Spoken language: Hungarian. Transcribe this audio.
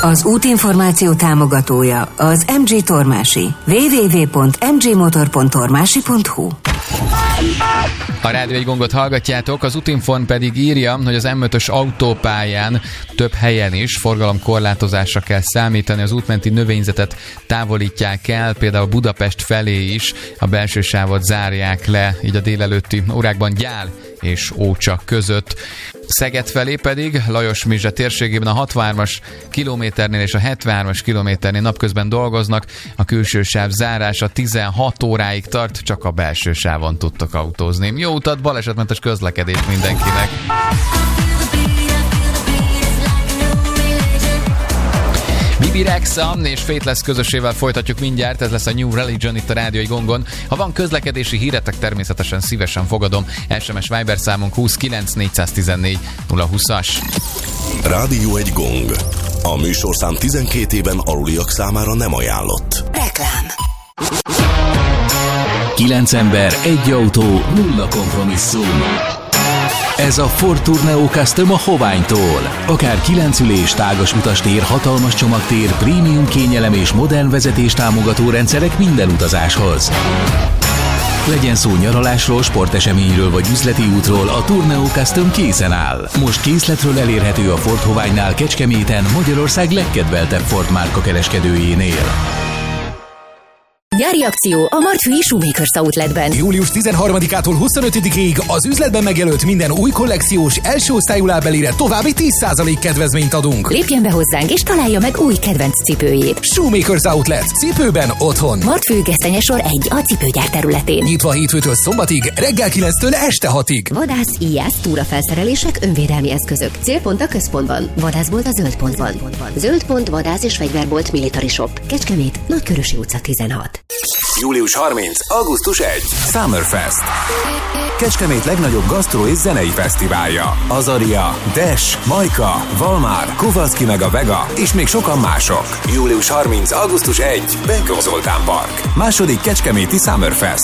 Az útinformáció támogatója az MG Tormási. www.mgmotor.tormási.hu. A Rádió Egy Gongot hallgatjátok, az Utinform pedig írja, hogy az M5-ös autópályán több helyen is forgalomkorlátozásra kell számítani, az útmenti növényzetet távolítják el, például Budapest felé is a belső sávot zárják le, így a délelőtti órákban Gyál és Ócsa között. Szeged felé pedig Lajos-Mizse térségében a 63-as kilométernél és a 73-as kilométernél napközben dolgoznak, a külső sáv zárása 16 óráig tart, csak a belső sávon tudtok autózni. Jó utat, balesetmentes közlekedés mindenkinek! Bibi Rexha és Faithless közösével folytatjuk mindjárt, ez lesz a New Religion itt a Rádió Egy Gongon. Ha van közlekedési híretek, természetesen szívesen fogadom. SMS Viber számunk 29 414 020-as. Rádió Egy Gong. A műsorszám 12 éven aluliak számára nem ajánlott. Reklám. 9 ember, egy autó, nulla kompromisszum. Ez a Ford Tourneo Custom a Hoványtól. Akár 9 ülés, tágas utastér, hatalmas csomagtér, prémium kényelem és modern vezetés támogató rendszerek minden utazáshoz. Legyen szó nyaralásról, sporteseményről vagy üzleti útról, a Tourneo Custom készen áll. Most készletről elérhető a Ford Hoványnál Kecskeméten, Magyarország legkedveltebb Ford márka kereskedőjénél. Nyári akció a Martfui Shoemakers Outletben. Július 13-ától 25-ig az üzletben megjelölt minden új kollekciós első osztályú lábelére további 10% kedvezményt adunk. Lépjen be hozzánk és találja meg új kedvenc cipőjét. Shoemakers Outlet. Cipőben otthon. Martfui Gesztenyesor 1 a cipőgyár területén. Nyitva hétfőtől szombatig, reggel 9-től este 6-ig. Vadász, íjász, túrafelszerelések, önvédelmi eszközök. Célpont a központban. Vadászbolt a Zöldpontban. Zöldpont, vadász és fegyverbont Military Shop. Kecskemét, Nagykörösi utca 16. Július 30. augusztus 1. Summerfest. Kecskemét legnagyobb gasztró és zenei fesztiválja. Azaria, Dash, Majka, Valmár, Kovaszki meg a Vega és még sokan mások. Július 30. augusztus 1. Benkó Zoltán Park. Második kecskeméti Summerfest.